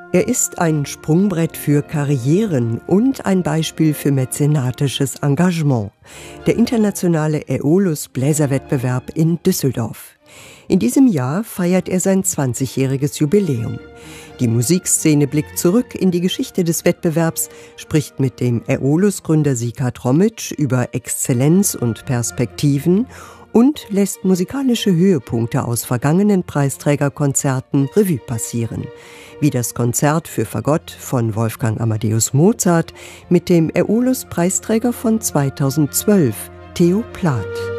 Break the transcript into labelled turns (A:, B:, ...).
A: Er ist ein Sprungbrett für Karrieren und ein Beispiel für mäzenatisches Engagement. Der internationale Äolus-Bläserwettbewerb in Düsseldorf. In diesem Jahr feiert er sein 20-jähriges Jubiläum. Die Musikszene blickt zurück in die Geschichte des Wettbewerbs, spricht mit dem Äolus-Gründer Sika Tromitsch über Exzellenz und Perspektiven und lässt musikalische Höhepunkte aus vergangenen Preisträgerkonzerten Revue passieren. Wie das Konzert für Fagott von Wolfgang Amadeus Mozart mit dem Äolus-Preisträger von 2012, Theo Plath.